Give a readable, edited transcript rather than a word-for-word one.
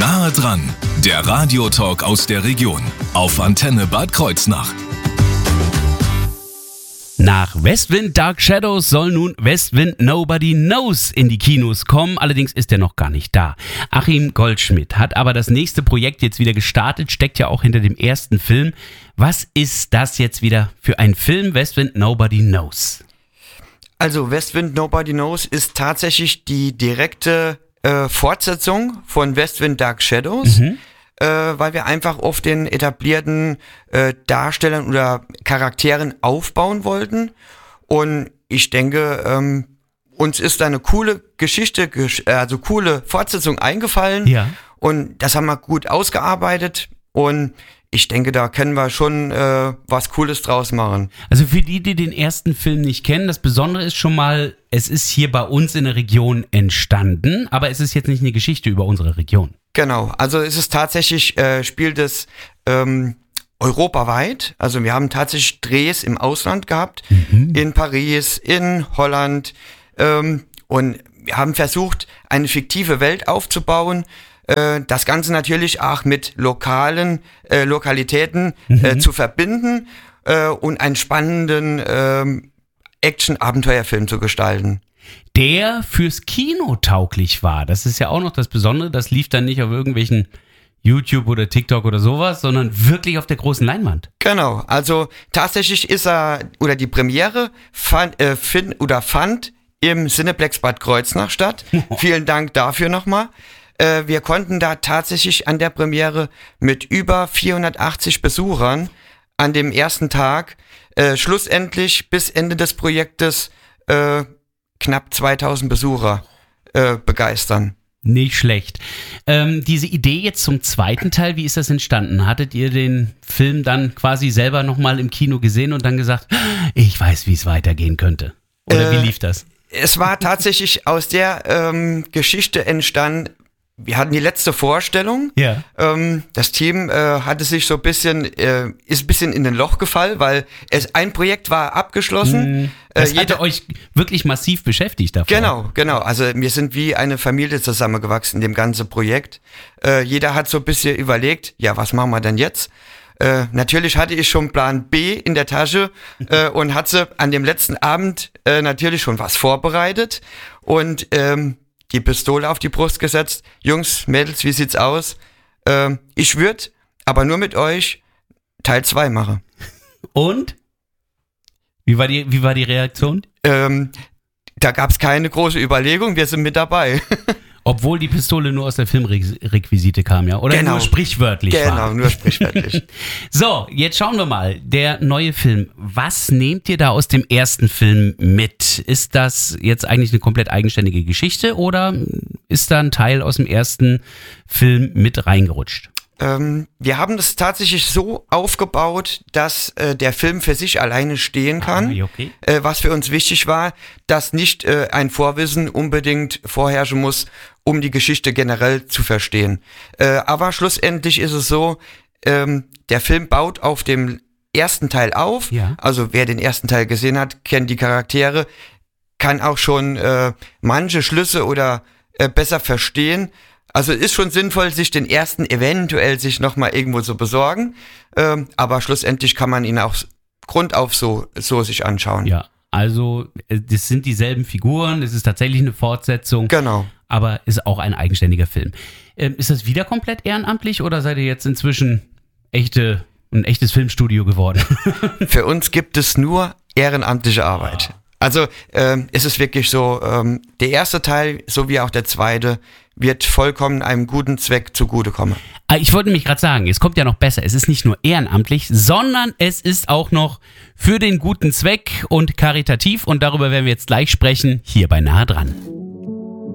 Nahe dran, der Radiotalk aus der Region auf Antenne Bad Kreuznach. Nach Westwind Dark Shadows soll nun Westwind Nobody Knows in die Kinos kommen, allerdings ist er noch gar nicht da. Achim Goldschmidt hat aber das nächste Projekt jetzt wieder gestartet, steckt ja auch hinter dem ersten Film. Was ist das jetzt wieder für ein Film, Westwind Nobody Knows? Also Westwind Nobody Knows ist tatsächlich die direkte Fortsetzung von Westwind Dark Shadows. Weil wir einfach auf den etablierten Darstellern oder Charakteren aufbauen wollten. Und ich denke, uns ist da eine coole Geschichte, also coole Fortsetzung eingefallen. Ja. Und das haben wir gut ausgearbeitet. Und ich denke, da können wir schon was Cooles draus machen. Also für die den ersten Film nicht kennen, das Besondere ist schon mal, es ist hier bei uns in der Region entstanden, aber es ist jetzt nicht eine Geschichte über unsere Region. Genau, also es ist tatsächlich, spielt es europaweit. Also wir haben tatsächlich Drehs im Ausland gehabt, in Paris, in Holland. Und wir haben versucht, eine fiktive Welt aufzubauen. Das Ganze natürlich auch mit lokalen Lokalitäten zu verbinden und einen spannenden Action-Abenteuerfilm zu gestalten. Der fürs Kino tauglich war. Das ist ja auch noch das Besondere. Das lief dann nicht auf irgendwelchen YouTube oder TikTok oder sowas, sondern wirklich auf der großen Leinwand. Genau, also tatsächlich die Premiere fand im Cineplex Bad Kreuznach statt. Vielen Dank dafür nochmal. Wir konnten da tatsächlich an der Premiere mit über 480 Besuchern an dem ersten Tag schlussendlich bis Ende des Projektes knapp 2000 Besucher begeistern. Nicht schlecht. Diese Idee jetzt zum zweiten Teil, wie ist das entstanden? Hattet ihr den Film dann quasi selber nochmal im Kino gesehen und dann gesagt, ich weiß, wie es weitergehen könnte? Oder wie lief das? Es war tatsächlich aus der Geschichte entstanden. Wir hatten die letzte Vorstellung. Ja. Das Team hatte sich so ein bisschen, ist ein bisschen in ein Loch gefallen, weil ein Projekt war abgeschlossen. Das hatte euch wirklich massiv beschäftigt davor. Genau. Also wir sind wie eine Familie zusammengewachsen in dem ganzen Projekt. Jeder hat so ein bisschen überlegt, ja, was machen wir denn jetzt? Natürlich hatte ich schon Plan B in der Tasche und hatte an dem letzten Abend natürlich schon was vorbereitet und die Pistole auf die Brust gesetzt. Jungs, Mädels, wie sieht's aus? Ich würde, aber nur mit euch, Teil 2 machen. Und? Wie war die Reaktion? Da gab's keine große Überlegung, wir sind mit dabei. Obwohl die Pistole nur aus der Filmrequisite kam, ja? Oder nur sprichwörtlich war? Genau, nur sprichwörtlich. So, jetzt schauen wir mal. Der neue Film. Was nehmt ihr da aus dem ersten Film mit? Ist das jetzt eigentlich eine komplett eigenständige Geschichte oder ist da ein Teil aus dem ersten Film mit reingerutscht? Wir haben das tatsächlich so aufgebaut, dass der Film für sich alleine stehen kann. Okay. Was für uns wichtig war, dass nicht ein Vorwissen unbedingt vorherrschen muss, um die Geschichte generell zu verstehen. Aber schlussendlich ist es so, der Film baut auf dem ersten Teil auf. Ja. Also wer den ersten Teil gesehen hat, kennt die Charaktere, kann auch schon manche Schlüsse oder besser verstehen. Also ist schon sinnvoll, sich den ersten eventuell sich nochmal irgendwo zu besorgen, aber schlussendlich kann man ihn auch grundauf so sich anschauen. Ja, also das sind dieselben Figuren, es ist tatsächlich eine Fortsetzung, Genau. Aber ist auch ein eigenständiger Film. Ist das wieder komplett ehrenamtlich oder seid ihr jetzt inzwischen ein echtes Filmstudio geworden? Für uns gibt es nur ehrenamtliche Arbeit. Also es ist wirklich so, der erste Teil sowie auch der zweite wird vollkommen einem guten Zweck zugutekommen. Ich wollte nämlich gerade sagen, es kommt ja noch besser. Es ist nicht nur ehrenamtlich, sondern es ist auch noch für den guten Zweck und karitativ. Und darüber werden wir jetzt gleich sprechen, hier bei Nahe dran.